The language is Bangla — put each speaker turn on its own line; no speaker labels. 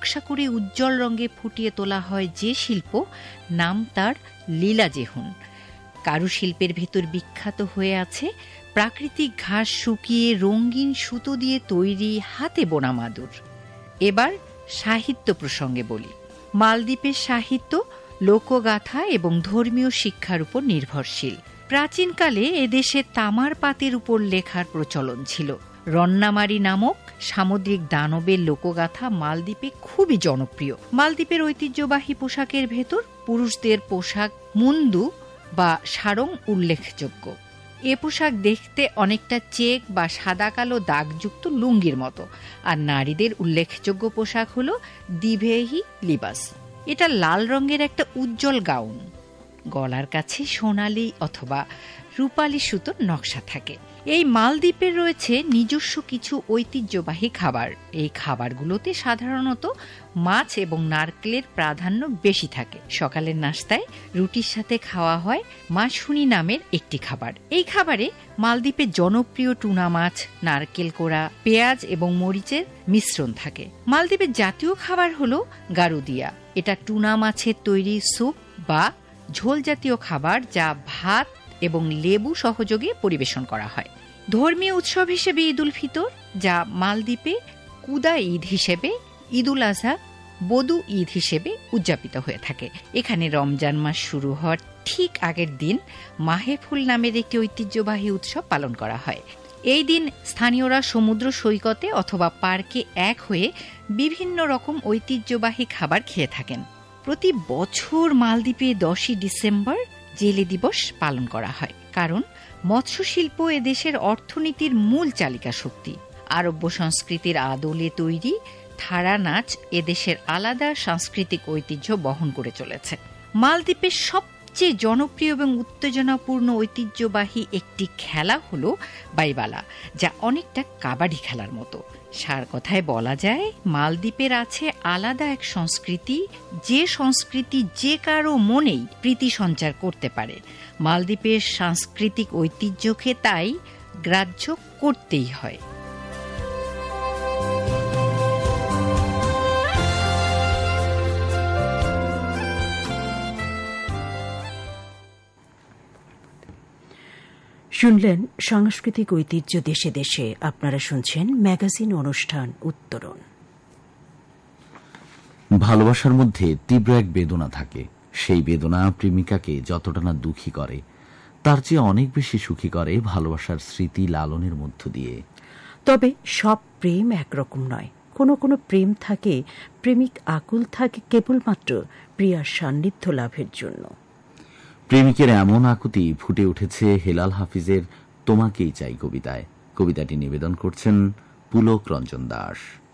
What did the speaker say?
নকশা করে উজ্জ্বল রঙে ফুটিয়ে তোলা হয় যে শিল্প, নাম তার লীলাজেহুন। কারুশিল্পের ভেতর বিখ্যাত হয়ে আছে প্রাকৃতিক ঘাস শুকিয়ে রঙিন সুতো দিয়ে তৈরি হাতে বোনা মাদুর। এবার সাহিত্য প্রসঙ্গে বলি। মালদ্বীপের সাহিত্য লোকগাথা এবং ধর্মীয় শিক্ষার উপর নির্ভরশীল। প্রাচীনকালে এদেশে তামার পাতের উপর লেখার প্রচলন ছিল। রন্নামারি নামক সামুদ্রিক দানবের লোকগাথা মালদ্বীপে খুবই জনপ্রিয়। মালদ্বীপের ঐতিহ্যবাহী পোশাকের ভেতর পুরুষদের পোশাক মুন্দু বা সারং উল্লেখযোগ্য। এ পোশাক দেখতে অনেকটা চেক বা সাদা কালো দাগযুক্ত লুঙ্গির মতো, আর নারীদের উল্লেখযোগ্য পোশাক হল দিভেহি লিবাস। এটা লাল রঙের একটা উজ্জ্বল গাউন, গলার কাছে সোনালী অথবা রূপালী সুতোর নকশা থাকে। এই মালদ্বীপের রয়েছে নিজস্ব কিছু ঐতিহ্যবাহী খাবার। এই খাবারগুলোতে সাধারণত মাছ এবং নারকেলের প্রাধান্য বেশি থাকে। সকালের নাস্তায় রুটির সাথে খাওয়া হয় মাশুনি নামের একটি খাবার। এই খাবারে মালদ্বীপের জনপ্রিয় টুনা মাছ, নারকেল কোড়া, পেঁয়াজ এবং মরিচের মিশ্রণ থাকে। মালদ্বীপের জাতীয় খাবার হলো গারুদিয়া। এটা টুনা মাছের তৈরি স্যুপ বা ঝোল জাতীয় খাবার, যা ভাত এবং লেবু সহযোগে পরিবেশন করা হয়। ধর্মীয় উৎসব হিসেবে ঈদ উল ফিতর, যা মালদ্বীপে কুদা ঈদ হিসেবে, ঈদ উল আজহা বদু ঈদ হিসেবে উদযাপিত হয়ে থাকে। এখানে রমজান মাস শুরু হওয়ার ঠিক আগের দিন মাহেফুল নামের একটি ঐতিহ্যবাহী উৎসব পালন করা হয়। এই দিন স্থানীয়রা সমুদ্র সৈকতে অথবা পার্কে এক হয়ে বিভিন্ন রকম ঐতিহ্যবাহী খাবার খেয়ে থাকেন। প্রতি বছর মালদ্বীপে 10ই ডিসেম্বর জেলে দিবস পালন করা হয়, কারণ মৎস্য শিল্প এদেশের অর্থনীতির মূল চালিকা শক্তি। আরব্য সংস্কৃতির আদলে তৈরি থারা নাচ এদেশের আলাদা সাংস্কৃতিক ঐতিহ্য বহন করে চলেছে। মালদ্বীপের সবচেয়ে জনপ্রিয় এবং উত্তেজনাপূর্ণ ঐতিহ্যবাহী একটি খেলা হলো বাইবালা, যা অনেকটা কাবাডি খেলার মতো। সার কথায় বলা যায়, মালদ্বীপের আছে আলাদা এক সংস্কৃতি, যে সংস্কৃতি যে কারো মনেই প্রীতি সঞ্চার করতে পারে। মালদ্বীপের সাংস্কৃতিক ঐতিহ্যকে তাই গ্রাহ্য করতেই হয়।
শুনলেন সাংস্কৃতিক ঐতিহ্য দেশে দেশে। আপনারা শুনছেন ম্যাগাজিন অনুষ্ঠান উত্তরণ।
ভালোবাসার মধ্যে তীব্র এক বেদনা থাকে। সেই বেদনা প্রেমিকাকে যতটা না দুঃখী করে, তার চেয়ে অনেক বেশি সুখী করে ভালোবাসার স্মৃতি লালনের মধ্য দিয়ে।
তবে সব প্রেম একরকম নয়। কোনো কোনো প্রেম থাকে, প্রেমিক আকুল থাকে কেবলমাত্র প্রিয়ার সান্নিধ্য লাভের জন্য।
প্রেমিকের এমন আকুতি ফুটে উঠেছে হেলাল হাফিজের তোমাকেই চাই কবিতায়। কবিতাটি নিবেদন করছেন পুলক রঞ্জন দাস।